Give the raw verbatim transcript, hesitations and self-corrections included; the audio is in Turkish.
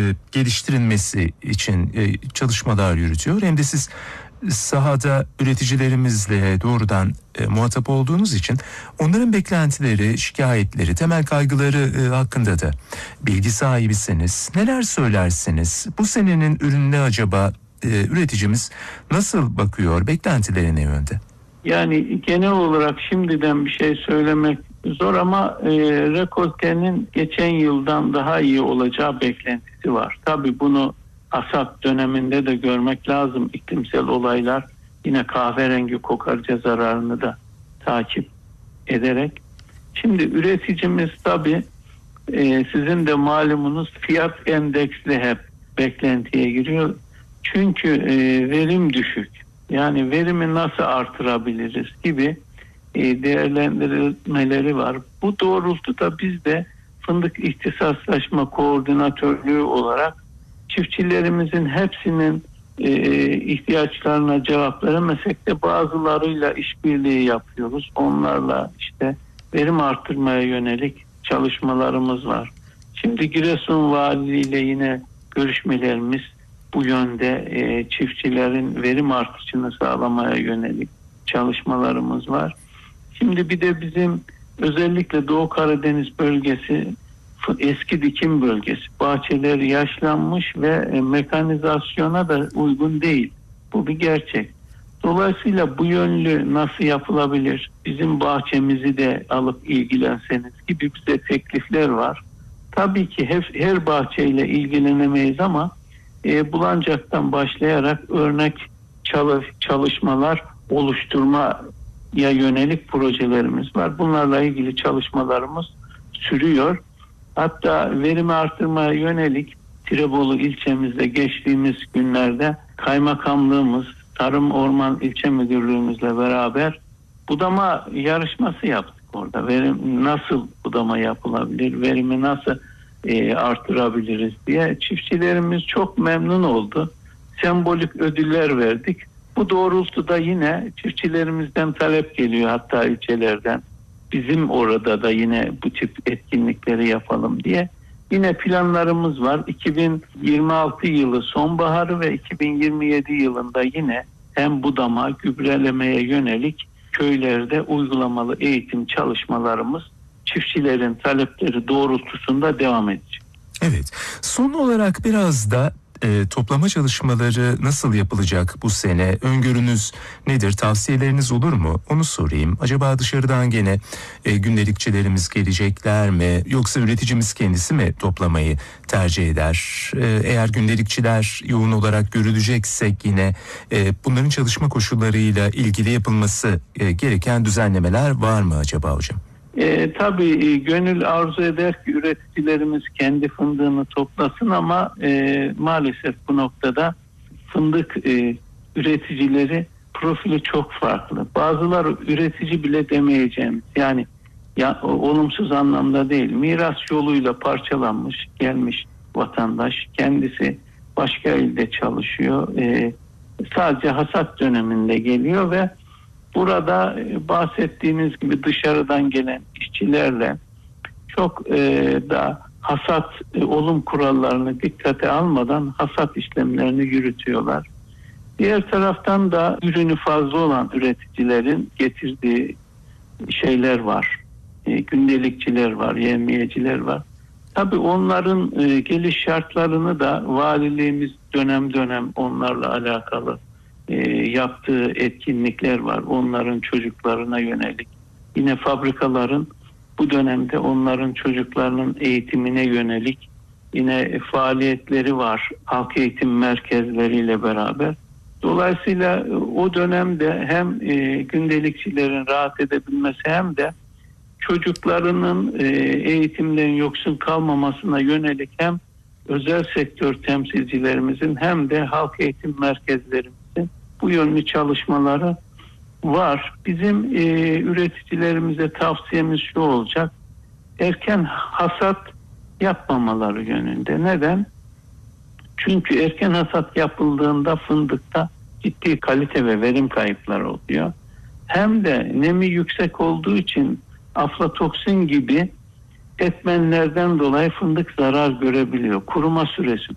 geliştirilmesi için e, çalışmalar yürütüyor. Hem de siz sahada üreticilerimizle doğrudan e, muhatap olduğunuz için onların beklentileri, şikayetleri, temel kaygıları e, hakkında da bilgi sahibisiniz. Neler söylersiniz? Bu senenin ürününe acaba e, üreticimiz nasıl bakıyor? Beklentileri ne yönde? Yani genel olarak şimdiden bir şey söylemek zor ama e, rekoltenin geçen yıldan daha iyi olacağı beklentisi var. Tabii bunu hasat döneminde de görmek lazım. İklimsel olaylar yine kahverengi kokarca zararını da takip ederek. Şimdi üreticimiz tabii e, sizin de malumunuz fiyat endeksli hep beklentiye giriyor. Çünkü e, verim düşük. Yani verimi nasıl artırabiliriz gibi e, değerlendirmeleri var. Bu doğrultuda biz de fındık ihtisaslaşma koordinatörlüğü olarak çiftçilerimizin hepsinin e, ihtiyaçlarına cevap veremesek de bazılarıyla işbirliği yapıyoruz. Onlarla işte verim artırmaya yönelik çalışmalarımız var. Şimdi Giresun Valiliği ile yine görüşmelerimiz bu yönde, e, çiftçilerin verim artışını sağlamaya yönelik çalışmalarımız var. Şimdi bir de bizim özellikle Doğu Karadeniz bölgesi eski dikim bölgesi. Bahçeler yaşlanmış ve mekanizasyona da uygun değil. Bu bir gerçek. Dolayısıyla bu yönlü nasıl yapılabilir? Bizim bahçemizi de alıp ilgilenseniz gibi bize teklifler var. Tabii ki her, her bahçeyle ilgilenemeyiz ama e, Bulancak'tan başlayarak örnek çalış, çalışmalar oluşturmaya yönelik projelerimiz var. Bunlarla ilgili çalışmalarımız sürüyor. Hatta verimi artırmaya yönelik Tirebolu ilçemizde geçtiğimiz günlerde kaymakamlığımız, Tarım Orman İlçe Müdürlüğümüzle beraber budama yarışması yaptık orada. Verim nasıl budama yapılabilir, verimi nasıl e, artırabiliriz diye çiftçilerimiz çok memnun oldu. Sembolik ödüller verdik. Bu doğrultuda yine çiftçilerimizden talep geliyor, hatta ilçelerden. Bizim orada da yine bu tip etkinlikleri yapalım diye. Yine planlarımız var. iki bin yirmi altı yılı sonbaharı ve iki bin yirmi yedi yılında yine hem budama, gübrelemeye yönelik köylerde uygulamalı eğitim çalışmalarımız çiftçilerin talepleri doğrultusunda devam edecek. Evet. Son olarak biraz da E, toplama çalışmaları nasıl yapılacak bu sene? Öngörünüz nedir? Tavsiyeleriniz olur mu? Onu sorayım. Acaba dışarıdan gene e, gündelikçilerimiz gelecekler mi? Yoksa üreticimiz kendisi mi toplamayı tercih eder? E, eğer gündelikçiler yoğun olarak görüleceksek yine e, bunların çalışma koşullarıyla ilgili yapılması e, gereken düzenlemeler var mı acaba hocam? E, tabii e, gönül arzu eder ki üreticilerimiz kendi fındığını toplasın ama e, maalesef bu noktada fındık e, üreticileri profili çok farklı. Bazıları üretici bile demeyeceğimiz, yani ya, olumsuz anlamda değil, miras yoluyla parçalanmış gelmiş vatandaş, kendisi başka ilde çalışıyor, e, sadece hasat döneminde geliyor ve burada bahsettiğiniz gibi dışarıdan gelen işçilerle çok e, da hasat e, olum kurallarını dikkate almadan hasat işlemlerini yürütüyorlar. Diğer taraftan da ürünü fazla olan üreticilerin getirdiği şeyler var. E, gündelikçiler var, yevmiyeciler var. Tabii onların e, geliş şartlarını da valiliğimiz dönem dönem onlarla alakalı E, yaptığı etkinlikler var. Onların çocuklarına yönelik. Yine fabrikaların bu dönemde onların çocuklarının eğitimine yönelik yine faaliyetleri var. Halk eğitim merkezleriyle beraber. Dolayısıyla o dönemde hem e, gündelikçilerin rahat edebilmesi hem de çocuklarının e, eğitimden yoksun kalmamasına yönelik hem özel sektör temsilcilerimizin hem de halk eğitim merkezlerimizin bu yönlü çalışmaları var. Bizim e, üreticilerimize tavsiyemiz şu olacak: erken hasat yapmamaları yönünde. Neden? Çünkü erken hasat yapıldığında fındıkta ciddi kalite ve verim kayıpları oluyor. Hem de nemi yüksek olduğu için aflatoksin gibi etmenlerden dolayı fındık zarar görebiliyor. Kuruma süresi